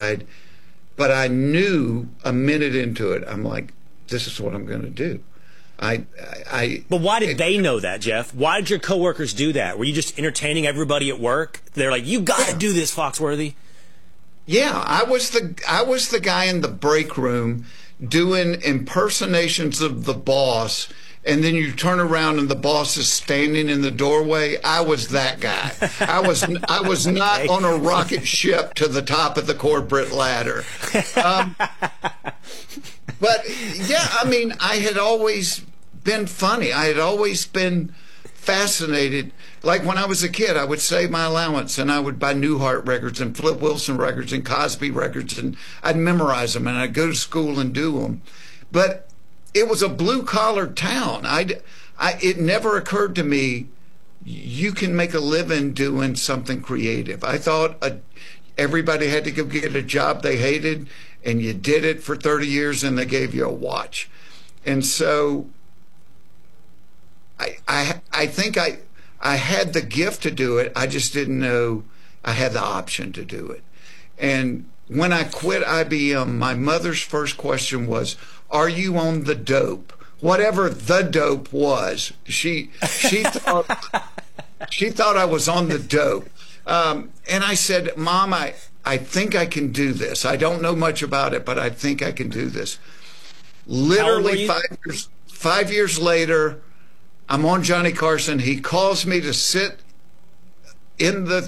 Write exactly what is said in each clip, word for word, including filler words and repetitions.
terrified, but I knew a minute into it, I'm like, this is what I'm going to do. I, I, but why did it, they know that, Jeff? Why did your coworkers do that? Were you just entertaining everybody at work? They're like, you got to do this, Foxworthy. Yeah, I was the I was the guy in the break room doing impersonations of the boss, and then you turn around and the boss is standing in the doorway. I was that guy. I was I was not on a rocket ship to the top of the corporate ladder. Um, but yeah, I mean, I had always been funny. I had always been fascinated. Like when I was a kid, I would save my allowance and I would buy Newhart records and Flip Wilson records and Cosby records, and I'd memorize them and I'd go to school and do them. But it was a blue-collar town. I'd, I, it never occurred to me you can make a living doing something creative. I thought a, everybody had to go get a job they hated, and you did it for thirty years and they gave you a watch. And so I, I, I think I... I had the gift to do it. I just didn't know I had the option to do it. And when I quit I B M, my mother's first question was, are you on the dope? Whatever the dope was, she she thought she thought I was on the dope. Um, and I said, Mom, I, I think I can do this. I don't know much about it, but I think I can do this. Literally five years, five years later, I'm on Johnny Carson. He calls me to sit in the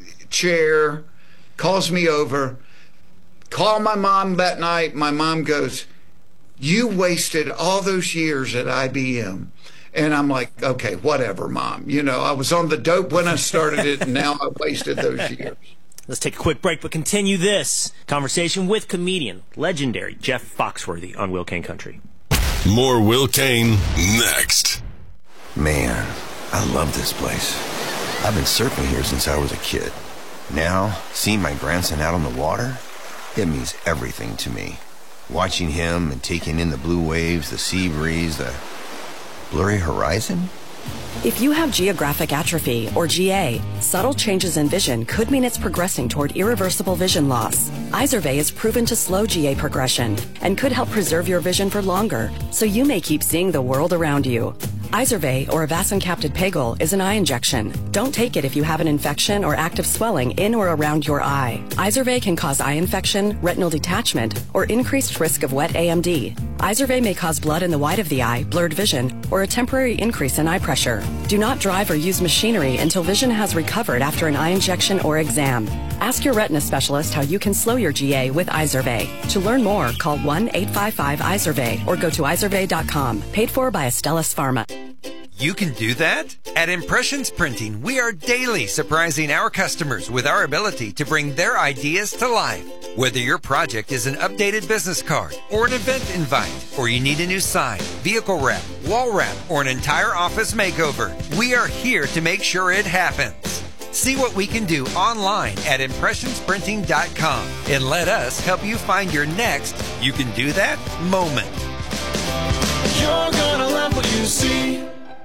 chair, calls me over, call my mom that night. My mom goes, you wasted all those years at I B M. And I'm like, okay, whatever, Mom. You know, I was on the dope when I started it, and now I wasted those years. Let's take a quick break, but continue this conversation with comedian, legendary Jeff Foxworthy on Will Kane Country. More Will Kane next. Man, I love this place. I've been surfing here since I was a kid. Now, seeing my grandson out on the water, it means everything to me. Watching him and taking in the blue waves, the sea breeze, the blurry horizon. If you have geographic atrophy, or G A, subtle changes in vision could mean it's progressing toward irreversible vision loss. Izervay is proven to slow G A progression and could help preserve your vision for longer, so you may keep seeing the world around you. Izervay, or avacincaptad pegol, is an eye injection. Don't take it if you have an infection or active swelling in or around your eye. Izervay can cause eye infection, retinal detachment, or increased risk of wet A M D. Izervay may cause blood in the white of the eye, blurred vision, or a temporary increase in eye pressure. Do not drive or use machinery until vision has recovered after an eye injection or exam. Ask your retina specialist how you can slow your G A with Izervay. To learn more, call one eight five five Izervay or go to izervay dot com. Paid for by Astellas Pharma. You can do that? At Impressions Printing, we are daily surprising our customers with our ability to bring their ideas to life. Whether your project is an updated business card or an event invite, or you need a new sign, vehicle wrap, wall wrap, or an entire office makeover, we are here to make sure it happens. See what we can do online at impressions printing dot com and let us help you find your next you can do that moment. You're gonna love what you see.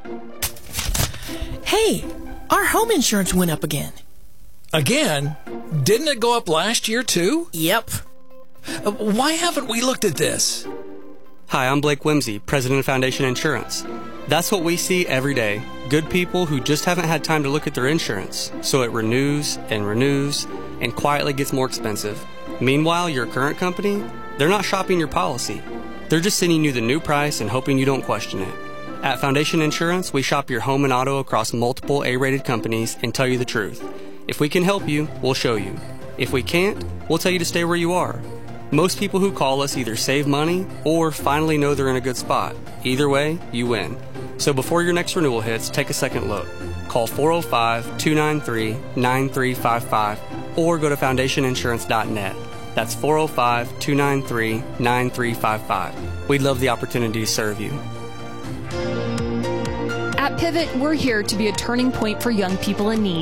Hey, our home insurance went up again. Again? Didn't it go up last year too? Yep. Uh, why haven't we looked at this? Hi, I'm Blake Whimsy, president of Foundation Insurance. That's what we see every day. Good people who just haven't had time to look at their insurance. So it renews and renews and quietly gets more expensive. Meanwhile, your current company, they're not shopping your policy. They're just sending you the new price and hoping you don't question it. At Foundation Insurance, we shop your home and auto across multiple A-rated companies and tell you the truth. If we can help you, we'll show you. If we can't, we'll tell you to stay where you are. Most people who call us either save money or finally know they're in a good spot. Either way, you win. So before your next renewal hits, take a second look. Call four oh five, two nine three, nine three five five or go to foundation insurance dot net. That's four oh five, two nine three, nine three five five. We'd love the opportunity to serve you. At Pivot, we're here to be a turning point for young people in need.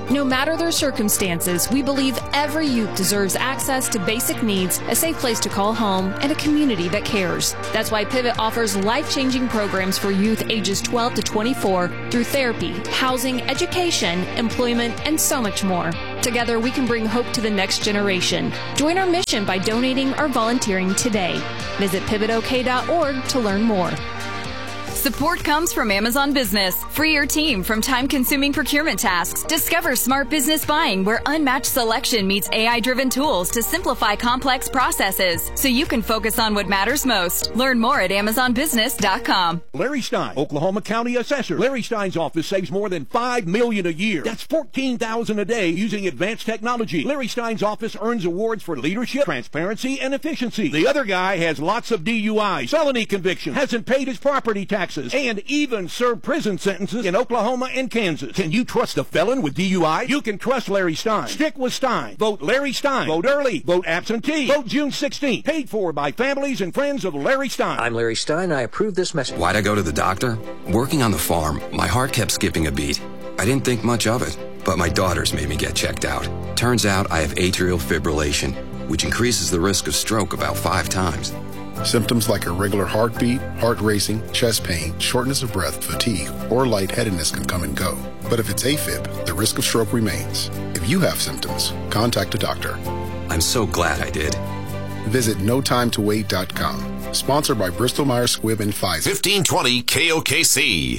No matter their circumstances, we believe every youth deserves access to basic needs, a safe place to call home, and a community that cares. That's why Pivot offers life-changing programs for youth ages twelve to twenty-four through therapy, housing, education, employment, and so much more. Together, we can bring hope to the next generation. Join our mission by donating or volunteering today. Visit pivot o k dot org to learn more. Support comes from Amazon Business. Free your team from time-consuming procurement tasks. Discover smart business buying where unmatched selection meets A I-driven tools to simplify complex processes so you can focus on what matters most. Learn more at amazon business dot com. Larry Stein, Oklahoma County Assessor. Larry Stein's office saves more than five million dollars a year. That's fourteen thousand dollars a day using advanced technology. Larry Stein's office earns awards for leadership, transparency, and efficiency. The other guy has lots of D U Is, felony convictions, hasn't paid his property taxes, and even served prison sentences in Oklahoma and Kansas. Can you trust a felon with D U I? You can trust Larry Stein. Stick with Stein. Vote Larry Stein. Vote early. Vote absentee. Vote June sixteenth. Paid for by families and friends of Larry Stein. I'm Larry Stein. I approve this message. Why'd I go to the doctor? Working on the farm, my heart kept skipping a beat. I didn't think much of it, but my daughters made me get checked out. Turns out I have atrial fibrillation, which increases the risk of stroke about five times. Symptoms like irregular heartbeat, heart racing, chest pain, shortness of breath, fatigue, or lightheadedness can come and go. But if it's AFib, the risk of stroke remains. If you have symptoms, contact a doctor. I'm so glad I did. Visit no time to wait dot com. Sponsored by Bristol Myers Squibb and Pfizer. fifteen twenty K O K C.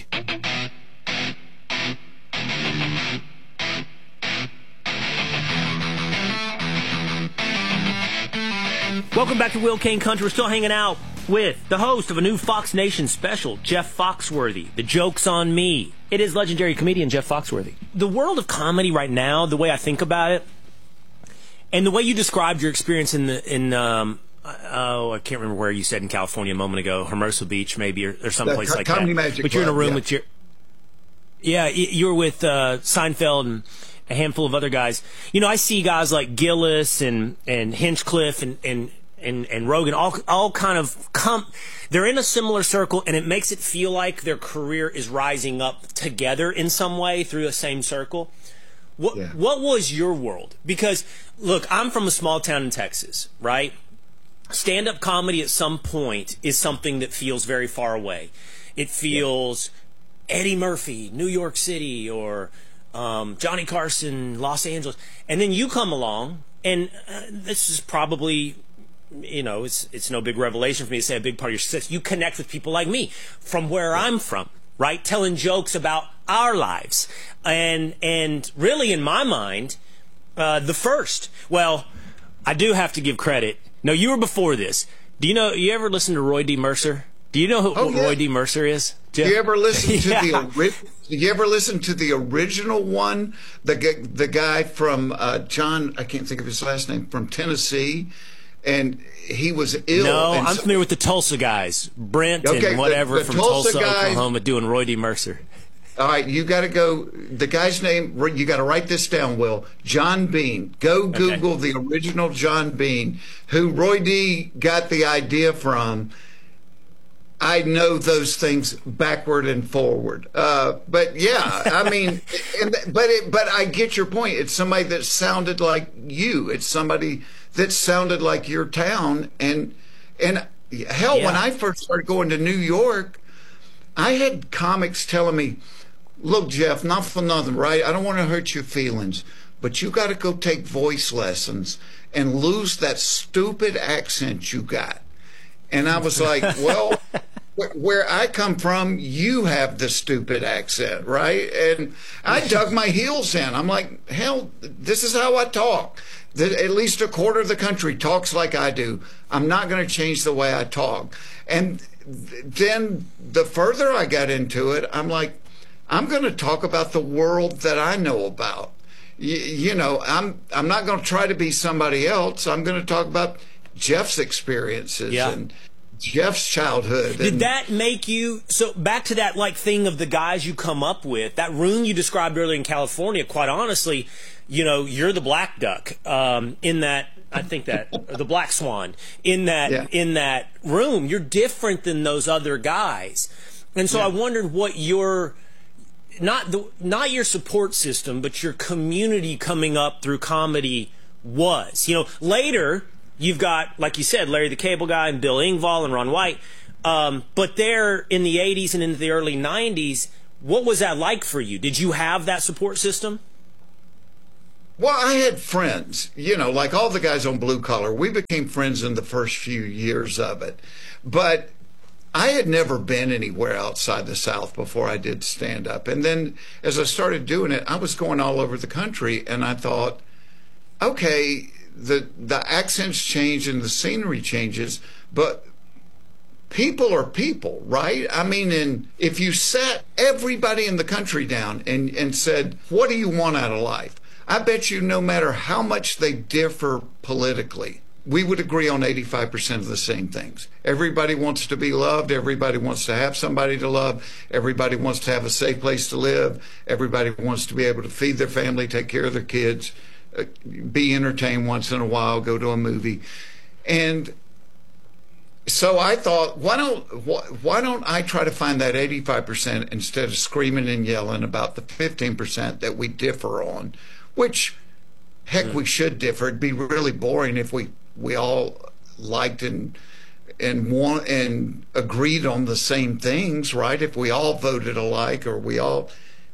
Welcome back to Will Kane Country. We're still hanging out with the host of a new Fox Nation special, Jeff Foxworthy. The joke's on me. It is legendary comedian Jeff Foxworthy. The world of comedy right now, the way I think about it, and the way you described your experience in the in um, oh I can't remember where you said in California a moment ago, Hermosa Beach maybe, or, or someplace the like Comedy that. Magic but you're in a Club, room yeah. with your yeah, you were with uh, Seinfeld and a handful of other guys. You know, I see guys like Gillis and and Hinchcliffe and and and, and Rogan all all kind of come. They're in a similar circle, and it makes it feel like their career is rising up together in some way through the same circle. What yeah. what was your world? Because look, I'm from a small town in Texas, right? Stand-up comedy at some point is something that feels very far away. It feels yeah. Eddie Murphy, New York City, or um, Johnny Carson, Los Angeles, and then you come along, and uh, this is probably, you know, it's it's no big revelation for me to say a big part of your success. You connect with people like me from where yeah. I'm from, right? Telling jokes about our lives, and and really, in my mind, uh, the first. Well, I do have to give credit. No, you were before this. Do you know? You ever listen to Roy D. Mercer? Do you know who oh, yeah. Roy D. Mercer is? Do you ever listen to yeah. the ori- Do you ever listen to the original one? The the guy from uh, John, I can't think of his last name, from Tennessee, and he was ill. No, and I'm so, familiar with the Tulsa guys, Brent okay, and whatever the, the from Tulsa, Tulsa, guy, Oklahoma, doing Roy D. Mercer. All right, you got to go. The guy's name, you got to write this down, Will. John Bean. Go Google okay. the original John Bean, who Roy D. got the idea from. I know those things backward and forward. Uh, but yeah, I mean, and, but it, but I get your point. It's somebody that sounded like you. It's somebody that sounded like your town. And and hell, yeah. when I first started going to New York, I had comics telling me, "Look, Jeff, not for nothing, right? I don't want to hurt your feelings, but you got to go take voice lessons and lose that stupid accent you got." And I was like, well, where I come from, you have the stupid accent, right? And I dug my heels in. I'm like, hell, this is how I talk. At least a quarter of the country talks like I do. I'm not going to change the way I talk. And then the further I got into it, I'm like, I'm going to talk about the world that I know about. You, you know, I'm I'm not going to try to be somebody else. I'm going to talk about Jeff's experiences yeah. and Jeff's childhood. Did and, that make you, so back to that like thing of the guys you come up with, that room you described earlier in California, quite honestly, you know, you're the black duck um, in that, I think that, or the black swan in that, yeah. in that room. You're different than those other guys. And so yeah. I wondered what your, not the not your support system, but your community coming up through comedy was. You know, later you've got, like you said, Larry the Cable Guy and Bill Engvall and Ron White. Um, but there in the eighties and into the early nineties, what was that like for you? Did you have that support system? Well, I had friends, you know, like all the guys on Blue Collar. We became friends in the first few years of it. But I had never been anywhere outside the South before I did stand up. And then as I started doing it, I was going all over the country, and I thought, okay, the the accents change and the scenery changes, but people are people, right? I mean, and if you sat everybody in the country down and, and said, what do you want out of life? I bet you no matter how much they differ politically, we would agree on eighty-five percent of the same things. Everybody wants to be loved. Everybody wants to have somebody to love. Everybody wants to have a safe place to live. Everybody wants to be able to feed their family, take care of their kids, uh, be entertained once in a while, go to a movie. And so I thought, why don't why don't I try to find that eighty-five percent instead of screaming and yelling about the fifteen percent that we differ on, which, heck, we should differ. It'd be really boring if we, we all liked and and want and agreed on the same things, right? If we all voted alike, or we all,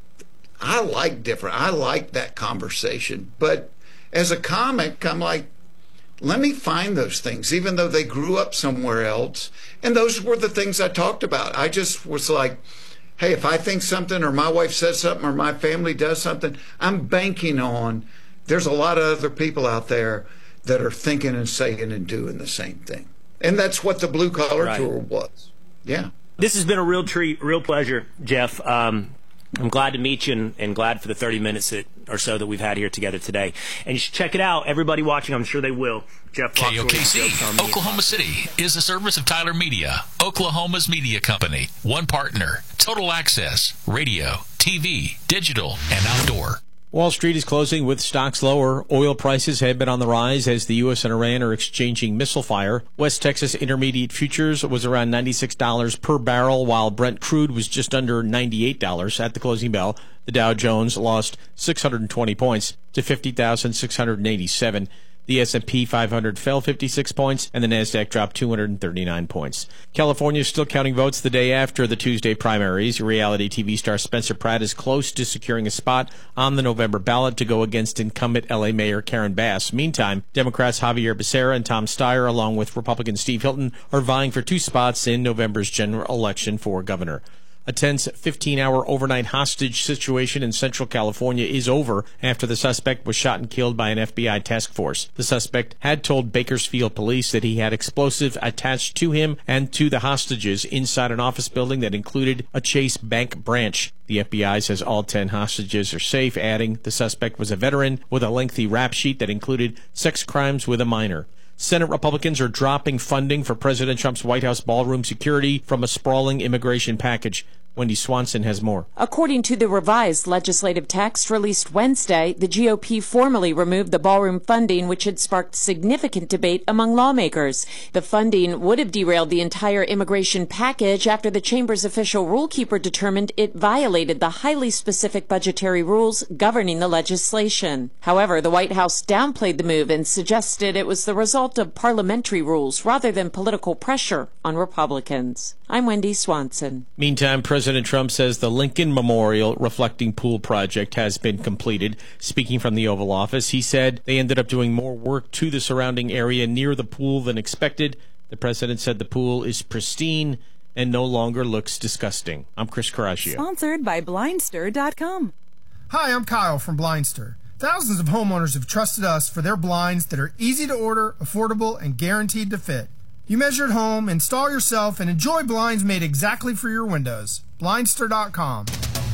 I like different. I like that conversation. But as a comic, I'm like, let me find those things, even though they grew up somewhere else. And those were the things I talked about. I just was like, hey, if I think something, or my wife says something, or my family does something, I'm banking on there's a lot of other people out there that are thinking and saying and doing the same thing. And that's what the Blue Collar Right. Tour was. Yeah. This has been a real treat, real pleasure, Jeff. Um, I'm glad to meet you, and, and glad for the thirty minutes that, or so that we've had here together today. And you should check it out. Everybody watching, I'm sure they will. Jeff K O K C, Oklahoma City, is a service of Tyler Media, Oklahoma's media company. One partner, total access, radio, T V, digital, and outdoor. Wall Street is closing with stocks lower. Oil prices have been on the rise as the U S and Iran are exchanging missile fire. West Texas Intermediate Futures was around ninety-six dollars per barrel, while Brent crude was just under ninety-eight dollars at the closing bell. The Dow Jones lost six hundred twenty points to fifty thousand six hundred eighty-seven. The S and P five hundred fell fifty-six points, and the NASDAQ dropped two hundred thirty-nine points. California is still counting votes the day after the Tuesday primaries. Reality T V star Spencer Pratt is close to securing a spot on the November ballot to go against incumbent L A Mayor Karen Bass. Meantime, Democrats Javier Becerra and Tom Steyer, along with Republican Steve Hilton, are vying for two spots in November's general election for governor. A tense fifteen-hour overnight hostage situation in Central California is over after the suspect was shot and killed by an F B I task force. The suspect had told Bakersfield police that he had explosives attached to him and to the hostages inside an office building that included a Chase Bank branch. The F B I says all ten hostages are safe, adding the suspect was a veteran with a lengthy rap sheet that included sex crimes with a minor. Senate Republicans are dropping funding for President Trump's White House ballroom security from a sprawling immigration package. Wendy Swanson has more. According to the revised legislative text released Wednesday, the G O P formally removed the ballroom funding, which had sparked significant debate among lawmakers. The funding would have derailed the entire immigration package after the chamber's official rulekeeper determined it violated the highly specific budgetary rules governing the legislation. However, the White House downplayed the move and suggested it was the result of parliamentary rules rather than political pressure on Republicans. I'm Wendy Swanson. Meantime, President Trump says the Lincoln Memorial Reflecting Pool project has been completed. Speaking from the Oval Office, he said they ended up doing more work to the surrounding area near the pool than expected. The president said the pool is pristine and no longer looks disgusting. I'm Chris Caraccio. Sponsored by Blindster dot com. Hi, I'm Kyle from Blindster. Thousands of homeowners have trusted us for their blinds that are easy to order, affordable, and guaranteed to fit. You measure at home, install yourself, and enjoy blinds made exactly for your windows. Blindster dot com.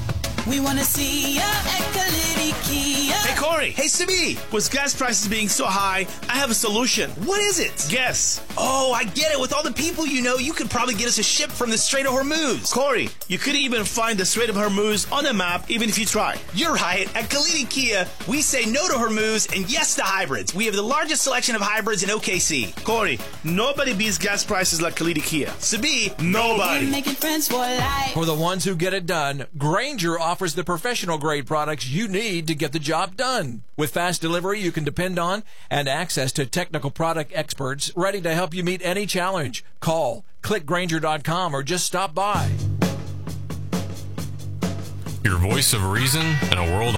We want to see ya at Kalidi Kia. Hey, Corey. Hey, Simi. With gas prices being so high, I have a solution. What is it? Guess. Oh, I get it. With all the people you know, you could probably get us a ship from the Strait of Hormuz. Corey, you couldn't even find the Strait of Hormuz on the map, even if you try. You're right. At Kalidi Kia, we say no to Hormuz and yes to hybrids. We have the largest selection of hybrids in O K C. Corey, nobody beats gas prices like Kalidi Kia. Simi, nobody. We're making friends for life. For the ones who get it done, Granger offers offers the professional-grade products you need to get the job done. With fast delivery you can depend on and access to technical product experts ready to help you meet any challenge. Call, click Grainger dot com, or just stop by. Your voice of reason in a world.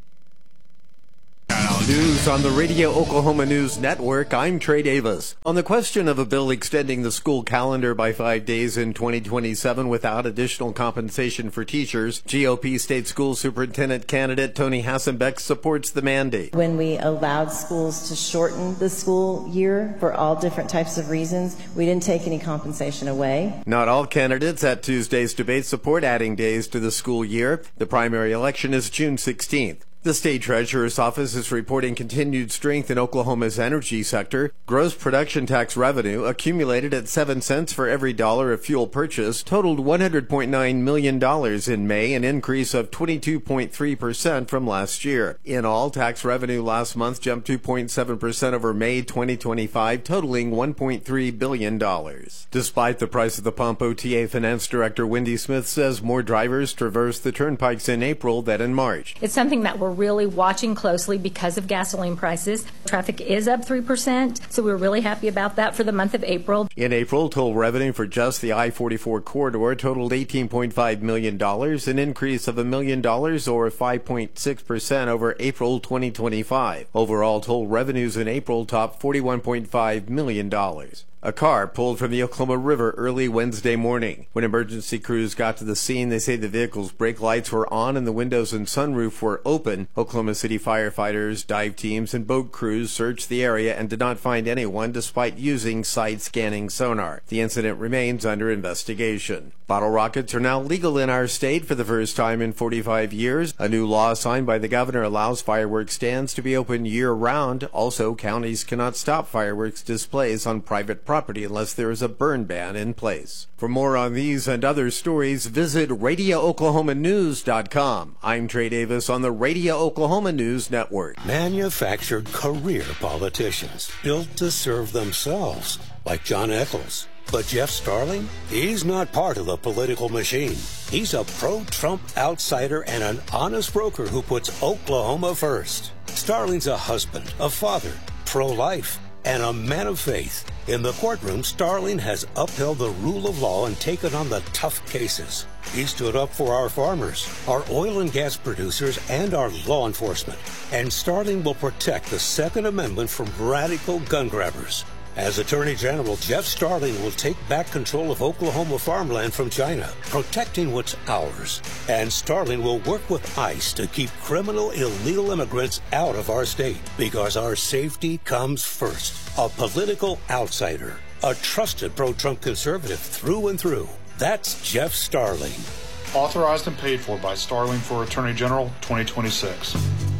News on the Radio Oklahoma News Network. I'm Trey Davis. On the question of a bill extending the school calendar by five days in twenty twenty-seven without additional compensation for teachers, G O P State School Superintendent candidate Tony Hassenbeck supports the mandate. When we allowed schools to shorten the school year for all different types of reasons, we didn't take any compensation away. Not all candidates at Tuesday's debate support adding days to the school year. The primary election is June sixteenth. The state treasurer's office is reporting continued strength in Oklahoma's energy sector. Gross production tax revenue, accumulated at seven cents for every dollar of fuel purchased, totaled one hundred point nine million dollars in May, an increase of twenty-two point three percent from last year. In all, tax revenue last month jumped two point seven percent over May twenty twenty-five, totaling one point three billion dollars. Despite the price of the pump, O T A Finance Director Wendy Smith says more drivers traversed the turnpikes in April than in March. It's something that we're really watching closely because of gasoline prices. Traffic is up three percent, so we're really happy about that for the month of April. In April, toll revenue for just the I forty-four corridor totaled eighteen point five million dollars, an increase of a million dollars or five point six percent over April twenty twenty-five. Overall, toll revenues in April topped forty-one point five million dollars. A car pulled from the Oklahoma River early Wednesday morning. When emergency crews got to the scene, they say the vehicle's brake lights were on and the windows and sunroof were open. Oklahoma City firefighters, dive teams, and boat crews searched the area and did not find anyone despite using side-scanning sonar. The incident remains under investigation. Bottle rockets are now legal in our state for the first time in forty-five years. A new law signed by the governor allows fireworks stands to be open year-round. Also, counties cannot stop fireworks displays on private property unless there is a burn ban in place. For more on these and other stories, visit radio oklahoma news dot com. I'm Trey Davis on the Radio Oklahoma News Network. Manufactured career politicians built to serve themselves, like John Eccles. But Jeff Starling, he's not part of the political machine. He's a pro-Trump outsider and an honest broker who puts Oklahoma first. Starling's a husband, a father, pro-life, and a man of faith. In the courtroom, Starling has upheld the rule of law and taken on the tough cases. He stood up for our farmers, our oil and gas producers, and our law enforcement. And Starling will protect the Second Amendment from radical gun grabbers. As Attorney General, Jeff Starling will take back control of Oklahoma farmland from China, protecting what's ours. And Starling will work with ICE to keep criminal illegal immigrants out of our state, because our safety comes first. A political outsider, a trusted pro-Trump conservative through and through. That's Jeff Starling. Authorized and paid for by Starling for Attorney General twenty twenty-six.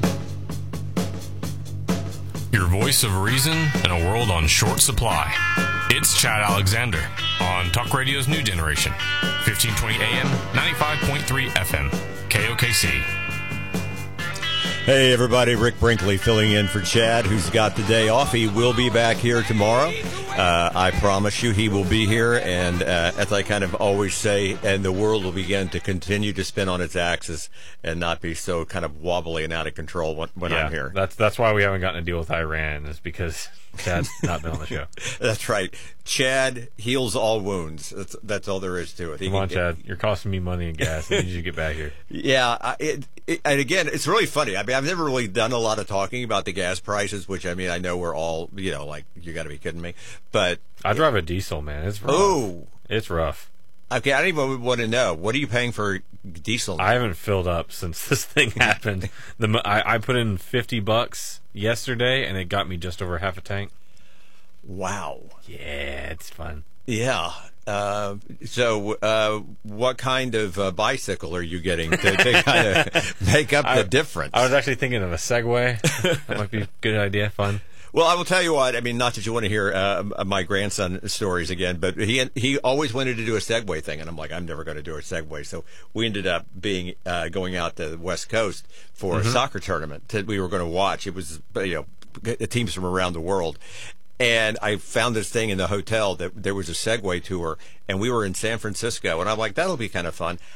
Your voice of reason in a world on short supply. It's Chad Alexander on Talk Radio's New Generation, fifteen twenty A M, ninety-five point three F M, K O K C. Hey, everybody. Rick Brinkley filling in for Chad, who's got the day off. He will be back here tomorrow. Uh, I promise you he will be here. And uh, as I kind of always say, and the world will begin to continue to spin on its axis and not be so kind of wobbly and out of control when, when yeah, I'm here. That's that's why we haven't gotten to deal with Iran, is because Chad's not been on the show. That's right. Chad heals all wounds. That's, that's all there is to it. He Come on, can, Chad. You're costing me money and gas. I need you to get back here. Yeah. I, it, it, and again, it's really funny. I mean, I've never really done a lot of talking about the gas prices, which, I mean, I know we're all, you know, like, you got to be kidding me. But I drive a diesel, man. It's rough. Oh. It's rough. Okay, I don't even want to know. What are you paying for diesel now? I haven't filled up since this thing happened. the I, I put in fifty bucks yesterday, and it got me just over half a tank. Wow. Yeah, it's fun. Yeah. Uh, so, uh, what kind of uh, bicycle are you getting to, to kind of make up I, the difference? I was actually thinking of a Segway. That might be a good idea. Fun. Well, I will tell you what. I mean, not that you want to hear uh, my grandson stories again, but he he always wanted to do a Segway thing, and I'm like, I'm never going to do a Segway. So we ended up being uh, going out to the West Coast for mm-hmm. a soccer tournament that we were going to watch. It was, you know, teams from around the world. And I found this thing in the hotel that there was a Segway tour, and we were in San Francisco, and I'm like, that'll be kind of fun.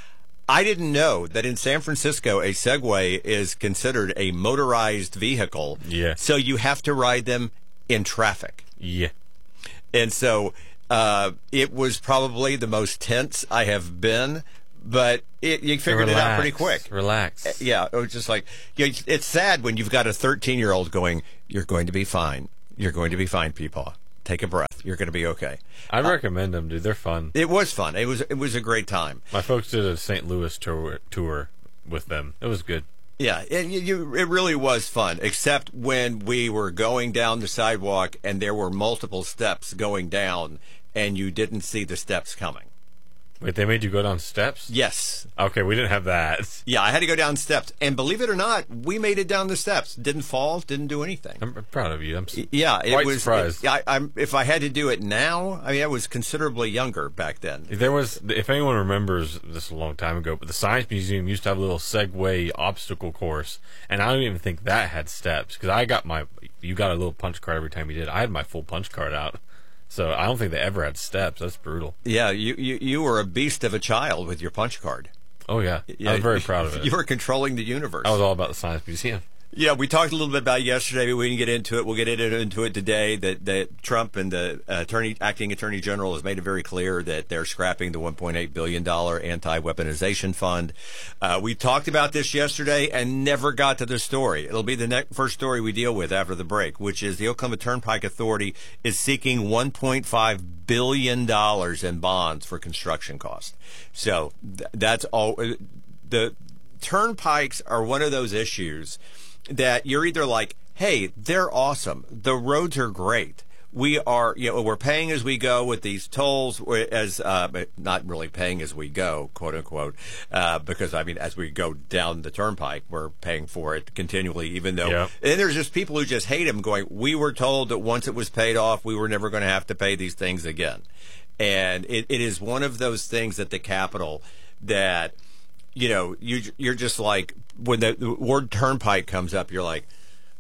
I didn't know that in San Francisco, a Segway is considered a motorized vehicle. Yeah. So you have to ride them in traffic. Yeah. And so uh, it was probably the most tense I have been, but it, you figured Relax. it out pretty quick. Relax. Yeah, it was just like, you know, it's sad when you've got a thirteen-year-old going, you're going to be fine. You're going to be fine, people. Take a breath. You're going to be okay. I uh, recommend them, dude. They're fun. It was fun. It was it was a great time. My folks did a Saint Louis tour, tour with them. It was good. Yeah, and you, you, it really was fun, except when we were going down the sidewalk and there were multiple steps going down and you didn't see the steps coming. Wait, they made you go down steps? Yes. Okay, we didn't have that. Yeah, I had to go down steps. And believe it or not, we made it down the steps. Didn't fall, didn't do anything. I'm proud of you. I'm su- yeah, it quite was, surprised. It, I, I'm, if I had to do it now, I mean, I was considerably younger back then. There was, if anyone remembers this a long time ago, but the Science Museum used to have a little Segway obstacle course, and I don't even think that had steps, because I got my, you got a little punch card every time you did. I had my full punch card out. So I don't think they ever had steps. That's brutal. Yeah, you, you, you were a beast of a child with your punch card. Oh, yeah. yeah. I was very proud of it. You were controlling the universe. I was all about the Science Museum. Yeah, we talked a little bit about it yesterday, but we didn't get into it. We'll get into it today. That, that Trump and the uh, attorney, acting attorney general has made it very clear that they're scrapping the one point eight billion dollars anti-weaponization fund. Uh, we talked about this yesterday and never got to the story. It'll be the next, first story we deal with after the break, which is the Oklahoma Turnpike Authority is seeking one point five billion dollars in bonds for construction costs. So th- that's all. The turnpikes are one of those issues that you're either like, hey, they're awesome. The roads are great. We are, you know, we're paying as we go with these tolls, as uh, not really paying as we go, quote unquote, uh, because I mean, as we go down the turnpike, we're paying for it continually, even though. Yep. And there's just people who just hate them, going, we were told that once it was paid off, we were never going to have to pay these things again. And it, it is one of those things at the Capitol that, you know, you, you're just like, when the, the word turnpike comes up, you're like,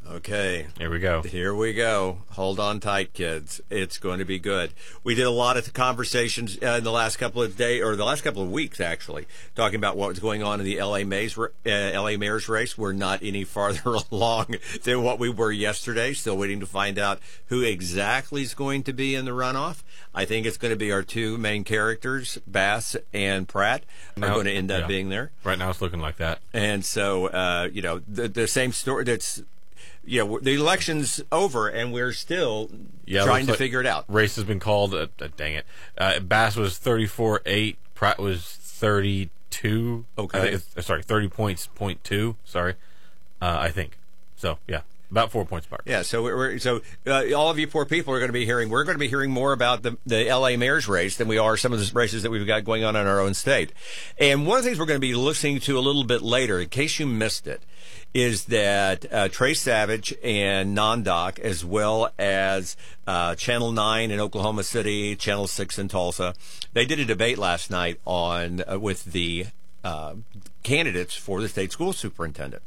okay, here we go. Here we go. Hold on tight, kids. It's going to be good. We did a lot of conversations uh, in the last couple of days, or the last couple of weeks, actually, talking about what was going on in the L A Mays, uh, L A mayor's race. We're not any farther along than what we were yesterday. Still waiting to find out who exactly is going to be in the runoff. I think it's going to be our two main characters, Bass and Pratt, are now, going to end up yeah. being there. Right now, it's looking like that. And so, uh, you know, the, the same story. That's, you know, the election's over, and we're still yeah, trying to like figure it out. Race has been called. Uh, uh, dang it! Uh, Bass was thirty-four eight. Pratt was thirty-two. Okay. I think it's, sorry, thirty points. Point two. Sorry, uh, I think. So yeah. About four points apart. Yeah, so we're, so uh, all of you poor people are going to be hearing. We're going to be hearing more about the the L A mayor's race than we are some of the races that we've got going on in our own state. And one of the things we're going to be listening to a little bit later, in case you missed it, is that uh, Trey Savage and Non-Doc, as well as uh, Channel nine in Oklahoma City, Channel six in Tulsa, they did a debate last night on uh, with the uh, candidates for the state school superintendent.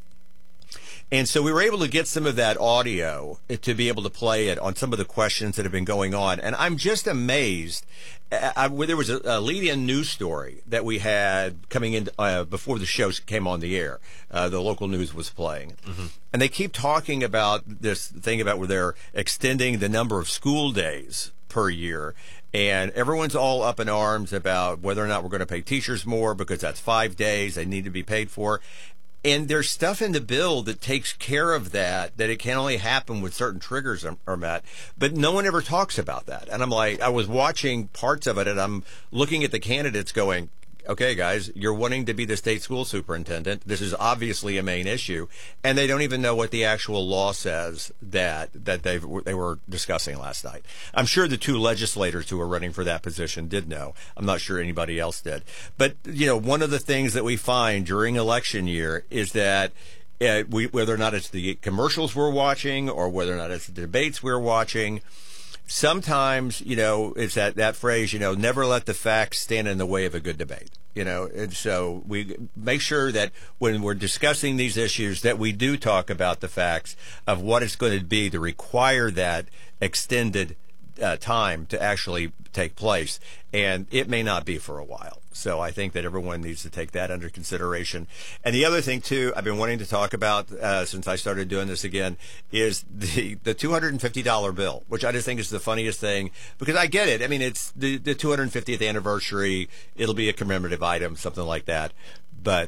And so we were able to get some of that audio to be able to play it on some of the questions that have been going on. And I'm just amazed. I, I, there was a, a lead-in news story that we had coming in uh, before the show came on the air. Uh, the local news was playing. Mm-hmm. And they keep talking about this thing about where they're extending the number of school days per year. And everyone's all up in arms about whether or not we're going to pay teachers more because that's five days they need to be paid for. And there's stuff in the bill that takes care of that, that it can only happen when certain triggers are, are met. But no one ever talks about that. And I'm like, I was watching parts of it, and I'm looking at the candidates going, okay, guys, you're wanting to be the state school superintendent. This is obviously a main issue. And they don't even know what the actual law says that that they they were discussing last night. I'm sure the two legislators who are running for that position did know. I'm not sure anybody else did. But, you know, one of the things that we find during election year is that uh, we, whether or not it's the commercials we're watching or whether or not it's the debates we're watching, sometimes, you know, it's that, that phrase, you know, never let the facts stand in the way of a good debate, you know. And so we make sure that when we're discussing these issues that we do talk about the facts of what it's going to be to require that extended uh, time to actually take place, and it may not be for a while. So I think that everyone needs to take that under consideration. And the other thing, too, I've been wanting to talk about uh, since I started doing this again, is the, the two hundred fifty dollar bill, which I just think is the funniest thing, because I get it. I mean, it's the, the two hundred fiftieth anniversary. It'll be a commemorative item, something like that. But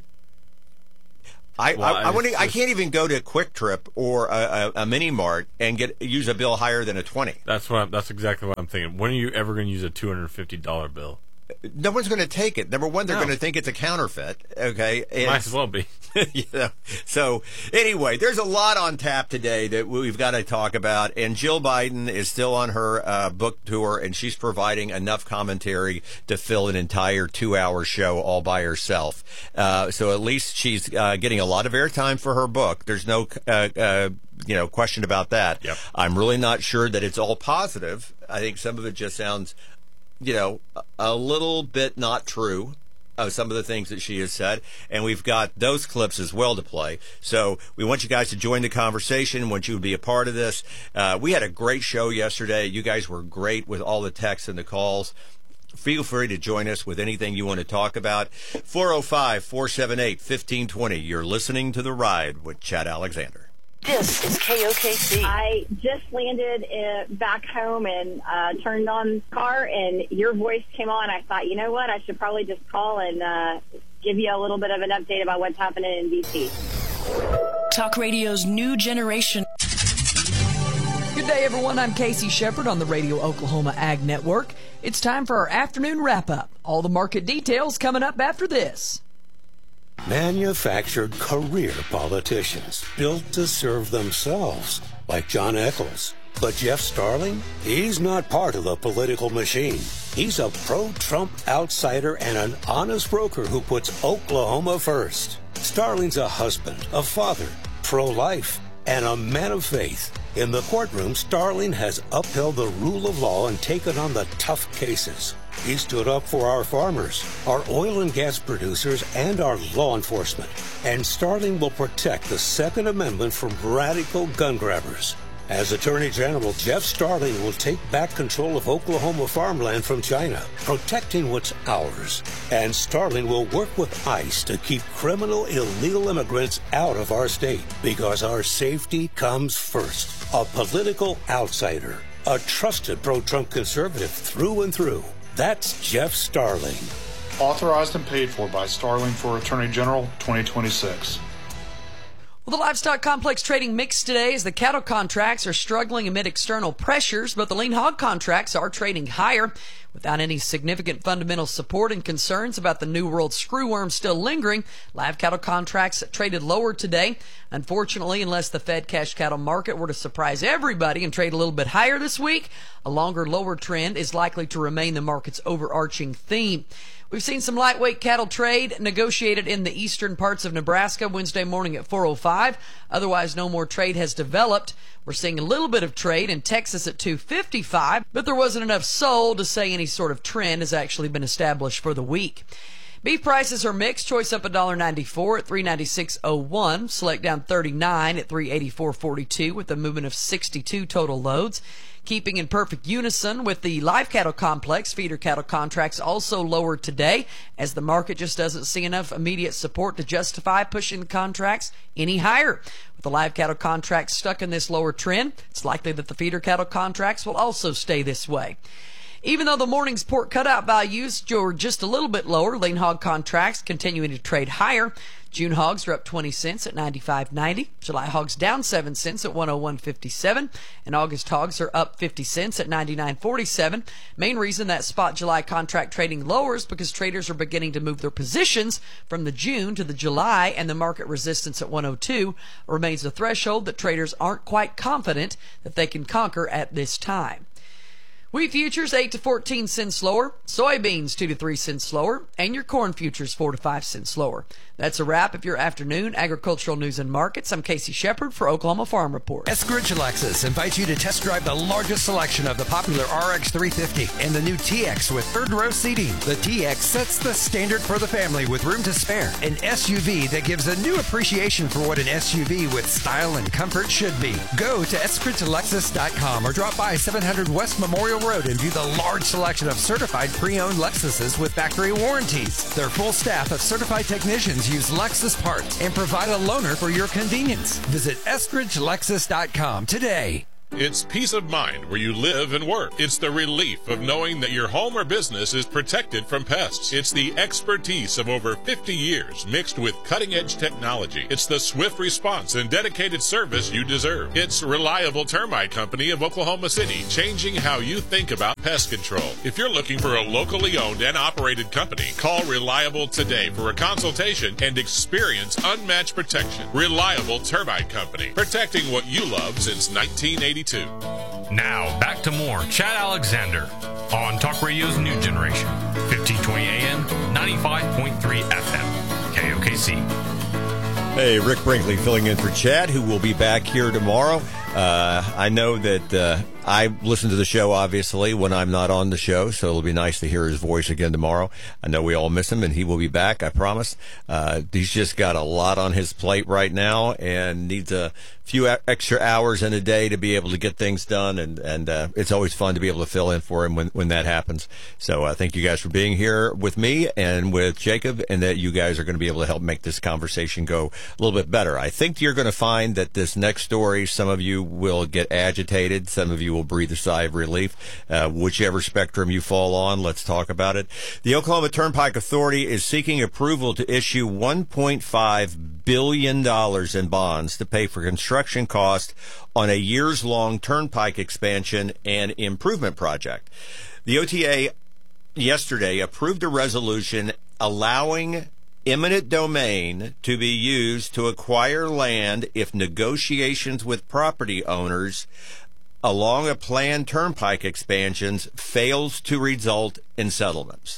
I, well, I, I, I, I can't even go to Quick Trip or a, a, a mini mart and get use a bill higher than a twenty. That's what I'm, that's exactly what I'm thinking. When are you ever going to use a two hundred fifty dollar bill? No one's going to take it. Number one, they're no. going to think it's a counterfeit. Okay, it's, might as well be. You know? So anyway, there's a lot on tap today that we've got to talk about. And Jill Biden is still on her uh, book tour, and she's providing enough commentary to fill an entire two-hour show all by herself. Uh, so at least she's uh, getting a lot of airtime for her book. There's no uh, uh, you know question about that. Yep. I'm really not sure that it's all positive. I think some of it just sounds, you know, a little bit not true of some of the things that she has said. And we've got those clips as well to play. So we want you guys to join the conversation, want you to be a part of this. Uh, we had a great show yesterday. You guys were great with all the texts and the calls. Feel free to join us with anything you want to talk about. four oh five, four seven eight, one five two zero. You're listening to The Ride with Chad Alexander. This is K O K C. I just landed uh, back home and uh, turned on the car, and your voice came on. I thought, you know what, I should probably just call and uh, give you a little bit of an update about what's happening in D C. Talk Radio's new generation. Good day, everyone. I'm Casey Shepard on the Radio Oklahoma Ag Network. It's time for our afternoon wrap-up. All the market details coming up after this. Manufactured career politicians built to serve themselves, like John Eccles. But Jeff Starling, he's not part of the political machine. He's a pro-Trump outsider and an honest broker who puts Oklahoma first. Starling's a husband, a father, pro-life, and a man of faith. In the courtroom, Starling has upheld the rule of law and taken on the tough cases. He stood up for our farmers, our oil and gas producers, and our law enforcement. And Starling will protect the Second Amendment from radical gun grabbers. As Attorney General, Jeff Starling will take back control of Oklahoma farmland from China, protecting what's ours. And Starling will work with ICE to keep criminal illegal immigrants out of our state, because our safety comes first. A political outsider, a trusted pro-Trump conservative through and through. That's Jeff Starling. Authorized and paid for by Starling for Attorney General twenty twenty-six. Well, the livestock complex trading mixed today as the cattle contracts are struggling amid external pressures, but the lean hog contracts are trading higher without any significant fundamental support, and concerns about the New World screwworm still lingering. Live cattle contracts traded lower today. Unfortunately, unless the Fed cash cattle market were to surprise everybody and trade a little bit higher this week, a longer lower trend is likely to remain the market's overarching theme. We've seen some lightweight cattle trade negotiated in the eastern parts of Nebraska Wednesday morning at four oh five. Otherwise, no more trade has developed. We're seeing a little bit of trade in Texas at two fifty-five, but there wasn't enough sold to say any sort of trend has actually been established for the week. Beef prices are mixed. Choice up one dollar ninety-four at three ninety-six oh one. Select down thirty-nine at three eighty-four forty-two with a movement of sixty-two total loads. Keeping in perfect unison with the live cattle complex, feeder cattle contracts also lowered today as the market just doesn't see enough immediate support to justify pushing the contracts any higher. With the live cattle contracts stuck in this lower trend, it's likely that the feeder cattle contracts will also stay this way. Even though the morning's pork cutout values were just a little bit lower, lean hog contracts continuing to trade higher. June hogs are up twenty cents at ninety-five ninety. July hogs down seven cents at one oh one fifty-seven. And August hogs are up fifty cents at ninety-nine forty-seven. Main reason that spot July contract trading lowers because traders are beginning to move their positions from the June to the July, and the market resistance at one oh two remains a threshold that traders aren't quite confident that they can conquer at this time. Wheat futures eight to fourteen cents lower, soybeans two to three cents lower, and your corn futures four to five cents lower. That's a wrap of your afternoon agricultural news and markets. I'm Casey Shepard for Oklahoma Farm Report. Eskridge Lexus invites you to test drive the largest selection of the popular R X three fifty and the new T X with third row seating. The T X sets the standard for the family with room to spare. An S U V that gives a new appreciation for what an S U V with style and comfort should be. Go to eskridge lexus dot com or drop by seven hundred West Memorial Road and view the large selection of certified pre-owned Lexuses with factory warranties. Their full staff of certified technicians use Lexus parts and provide a loaner for your convenience. Visit eskridge lexus dot com today. It's peace of mind where you live and work. It's the relief of knowing that your home or business is protected from pests. It's the expertise of over fifty years mixed with cutting-edge technology. It's the swift response and dedicated service you deserve. It's Reliable Termite Company of Oklahoma City, changing how you think about pest control. If you're looking for a locally owned and operated company, call Reliable today for a consultation and experience unmatched protection. Reliable Termite Company, protecting what you love since nineteen eighty-two. Now, back to more Chad Alexander on Talk Radio's New Generation, fifteen twenty A M, ninety-five point three F M, K O K C. Hey, Rick Brinkley filling in for Chad, who will be back here tomorrow. Uh, I know that uh, I listen to the show, obviously, when I'm not on the show, so it'll be nice to hear his voice again tomorrow. I know we all miss him, and he will be back, I promise. Uh, he's just got a lot on his plate right now and needs a few extra hours in a day to be able to get things done, and, and uh, it's always fun to be able to fill in for him when, when that happens. So uh, thank you guys for being here with me and with Jacob, and that you guys are going to be able to help make this conversation go a little bit better. I think you're going to find that this next story, some of you will get agitated, some of you will breathe a sigh of relief. Uh, whichever spectrum you fall on, let's talk about it. The Oklahoma Turnpike Authority is seeking approval to issue one point five billion dollars in bonds to pay for construction costs on a years-long turnpike expansion and improvement project. The O T A yesterday approved a resolution allowing eminent domain to be used to acquire land if negotiations with property owners along a planned turnpike expansions fails to result in settlements.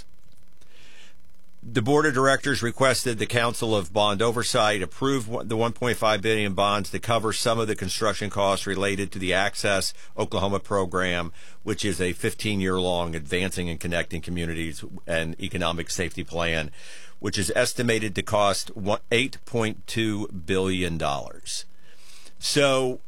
The board of directors requested the Council of Bond Oversight approve the one point five billion dollars bonds to cover some of the construction costs related to the Access Oklahoma program, which is a fifteen-year-long advancing and connecting communities and economic safety plan, which is estimated to cost eight point two billion dollars. So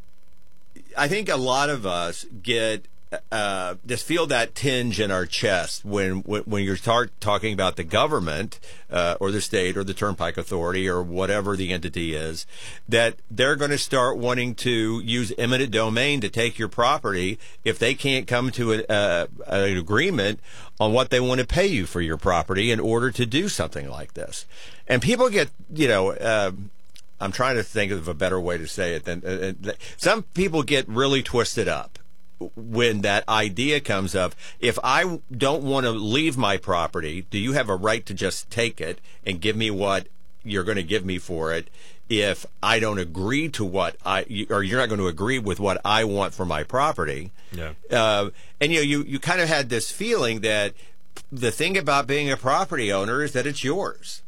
I think a lot of us get uh, just feel that tinge in our chest when when, when you start talking about the government uh, or the state or the Turnpike Authority or whatever the entity is, that they're going to start wanting to use eminent domain to take your property if they can't come to a, uh, an agreement on what they want to pay you for your property in order to do something like this. And people get, you know, uh, I'm trying to think of a better way to say it. Than uh, some people get really twisted up when that idea comes up. If I don't want to leave my property, do you have a right to just take it and give me what you're going to give me for it? If I don't agree to what I, or you're not going to agree with what I want for my property. Yeah. Uh, and you know, you, you kind of had this feeling that the thing about being a property owner is that it's yours.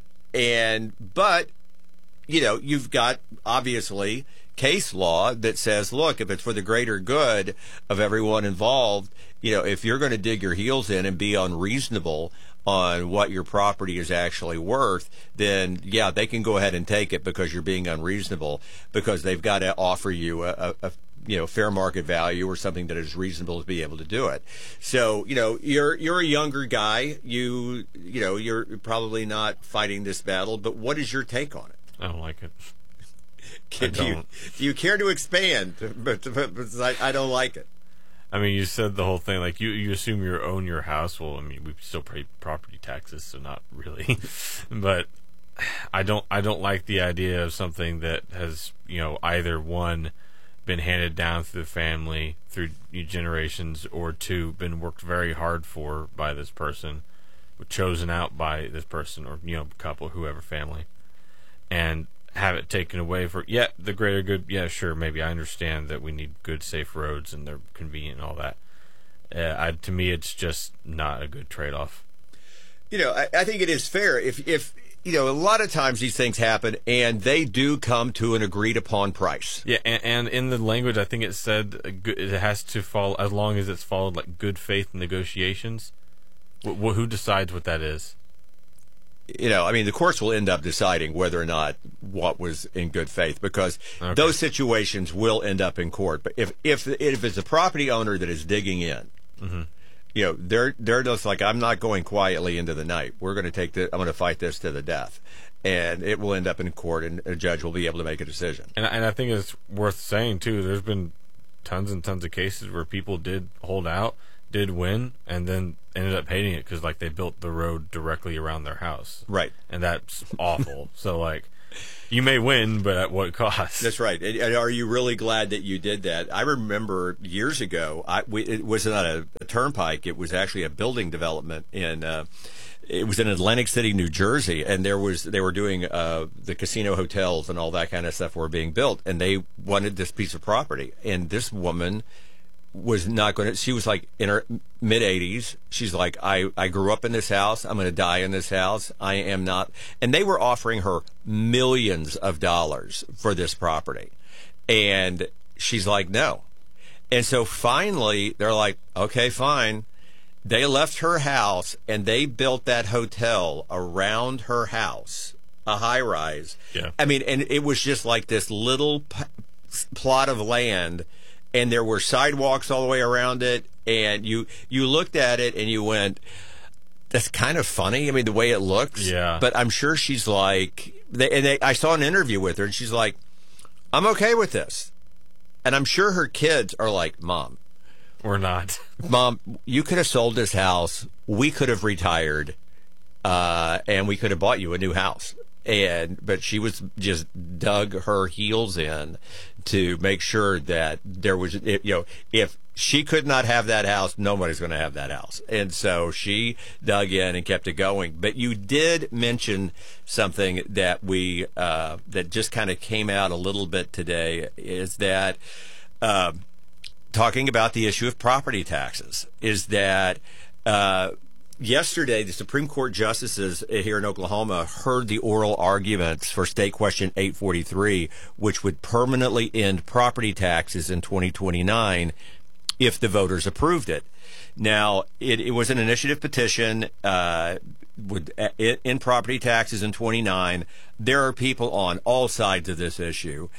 And, but, you know, you've got obviously case law that says, look, if it's for the greater good of everyone involved, you know, if you're going to dig your heels in and be unreasonable on what your property is actually worth, then yeah, they can go ahead and take it because you're being unreasonable, because they've got to offer you a, a, a you know, fair market value or something that is reasonable to be able to do it. So, you know, you're you're a younger guy. You you know, you're probably not fighting this battle, but what is your take on it? I don't like it. Can, do, you, do you care to expand? But, but, but I, I don't like it. I mean, you said the whole thing, like, you, you assume you own your house. Well, I mean, we still pay property taxes, so not really. But I don't I don't like the idea of something that has, you know, either one, been handed down through the family, through generations, or two, been worked very hard for by this person, chosen out by this person, or, you know, couple, whoever, family, and have it taken away for, yeah, the greater good. Yeah, sure, maybe I understand that we need good, safe roads and they're convenient and all that. uh, I, to me, it's just not a good trade-off. You know, I, I think it is fair if if. You know, a lot of times these things happen, and they do come to an agreed-upon price. Yeah, and, and in the language, I think it said it has to follow, as long as it's followed, like, good faith negotiations. Wh- wh- who decides what that is? You know, I mean, the courts will end up deciding whether or not what was in good faith, because okay. those situations will end up in court. But if if if it's a property owner that is digging in, mm-hmm. you know, they're they're just like, I'm not going quietly into the night. We're going to take the, I'm going to fight this to the death, and it will end up in court, and a judge will be able to make a decision. And and I think it's worth saying too. There's been tons and tons of cases where people did hold out, did win, and then ended up hating it because like they built the road directly around their house. Right, and that's awful. So like. You may win, but at what cost? That's right. And are you really glad that you did that? I remember years ago, I, we, it was not a, a turnpike. It was actually a building development in. Uh, it was in Atlantic City, New Jersey, and there was they were doing uh, the casino hotels and all that kind of stuff were being built, and they wanted this piece of property, and this woman was not going to. She was like in her mid eighties. She's like, I, I grew up in this house. I'm going to die in this house. I am not. And they were offering her millions of dollars for this property. And she's like, no. And so finally, they're like, okay, fine. They left her house and they built that hotel around her house, a high rise. Yeah. I mean, and it was just like this little p- plot of land. And there were sidewalks all the way around it, and you you looked at it and you went, "That's kind of funny." I mean, the way it looks. Yeah. But I'm sure she's like, they, and they, I saw an interview with her, and she's like, "I'm okay with this," and I'm sure her kids are like, "Mom, we're not. Mom, you could have sold this house. We could have retired, uh, and we could have bought you a new house." And but she was just dug her heels in to make sure that there was, you know, if she could not have that house, nobody's going to have that house. And so she dug in and kept it going. But you did mention something that we uh, that just kind of came out a little bit today, is that uh, talking about the issue of property taxes, is that uh, yesterday, the Supreme Court justices here in Oklahoma heard the oral arguments for State Question eight forty-three, which would permanently end property taxes in twenty twenty-nine if the voters approved it. Now, it, it was an initiative petition uh, would end property taxes in twenty-nine. There are people on all sides of this issue.